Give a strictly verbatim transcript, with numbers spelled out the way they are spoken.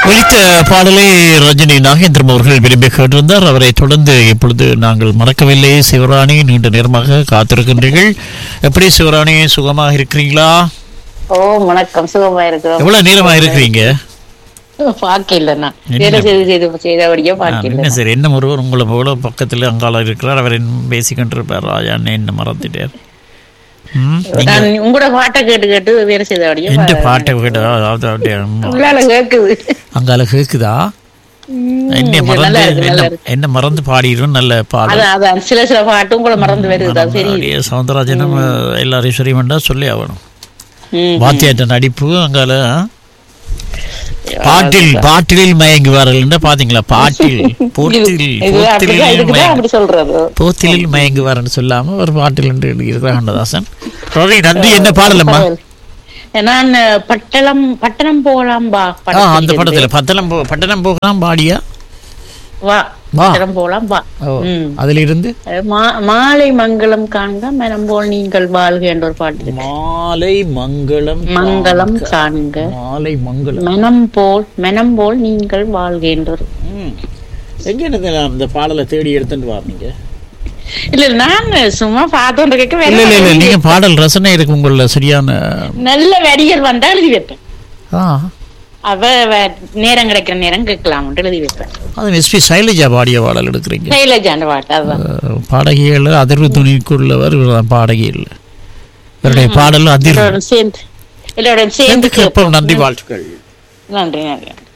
ஒலித்த பாடலை ரஜினி நாகேந்திரம் அவர்கள் விரும்பி கேட்டிருந்தார். அவரை தொடர்ந்து இப்பொழுது நாங்கள் மறக்கவில்லை சிவராணி, நீண்ட நேரமாக காத்திருக்கின்றீர்கள். எப்படி சிவராணி, சுகமாக இருக்கிறீங்களா? ஓ வணக்கம், சுகமா இருக்கிறோம். எவ்வளவு நேரமா இருக்கிறீங்க? சரி, என்ன ஒருவர் உங்களை போல பக்கத்துல அங்கால இருக்கிறார், அவர் பேசிக்கிட்டு ராஜா என்ன மறந்துட்டார். உங்களோட பாட்டை கேட்டு கேட்டு வேலை செய்த எந்த பாட்டை கேட்டு அங்கால கேக்குதா? என்ன மறந்து என்ன மறந்து பாடிடும் நல்ல பாடல். சில சில பாட்டு உங்களை மறந்து வருது. சவுந்தரராஜனும் எல்லாரையும் சரி வேண்டா சொல்லி ஆகணும். வாத்தியாட்ட நடிப்பு அங்கால பாட்டில் பாட்டிலில் மயங்குவார்கள் பாத்தீங்களா? பாட்டில் போத்திலில் மயங்குவார்னு சொல்லாம ஒரு பாட்டில் என்று எழுதியிருக்கிறார் கண்ணதாசன். நன்றி. என்ன பாடலம்மா? நான் பட்டணம் பட்டணம் போகலாம் பா. அந்த படத்துல பட்டணம் பட்டணம் போகலாம் பாடியா வா பட்டணம் போகலாம் பா. அதுல இருந்து மாலை மங்களம் காண்க மனம் போல் நீங்கள் வாழ்க என்ற ஒரு பாட்டு. மாலை மங்களம் மங்களம் காண்க மாலை மங்களம் மனம் போல் மனம் போல் நீங்கள் வாழ்க என்ற. எங்க இருந்து அந்த பாடலை தேடி எடுத்துட்டு வாங்க? இல்ல நான் சும்மா பார்த்தோம் கேட்க. இல்ல இல்ல நீங்க பாடல் ரசனை இருக்கு உங்கள, சரியான நல்ல வரிகள் வந்தா எழுதி வைப்பேன். அவ நேரம் கிடைக்கிற நேரம் கேட்கலாம் எழுதி வைப்பேன். அது எஸ்பி சைலஜா பாடிய பாடல் எடுக்கிறீங்க? சைலஜான பாட்டு. பாடகிகள் அதிர்வு துணிக்குள்ளவர் பாடகிகள், இவருடைய பாடல் அதிர்வு சேர்ந்து எல்லாரோட சேர்ந்து கேட்போம். நன்றி, வாழ்த்துக்கள். நன்றி நன்றி.